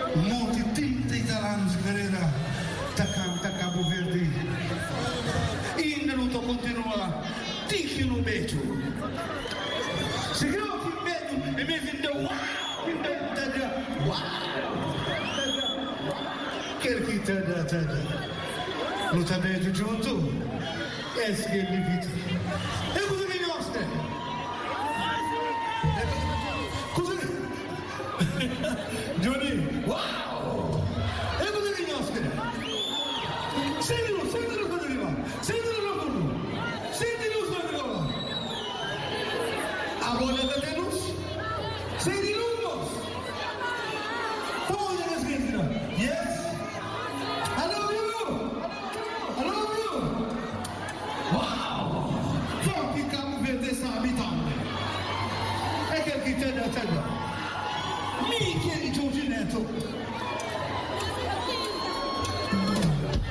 Monte 30 anos de carreira da Cabo Verde. E ainda luta continua. Tixe no meio. Seguiu que medo. E mesmo deu uau. Quer que tada. Luta meio junto. Esse que ele vita. Eu vou ver nostra. Johnny, wow! E cosa di nostre? Sentilo cosa arriva! Sentilo cosa a voglia da tenus? Senti lumos! Poi la scritta! Yes! I love you! Wow! So che Cabo Verde sta abitando! E che chi te da? Mi chiedi Giorgi Neto,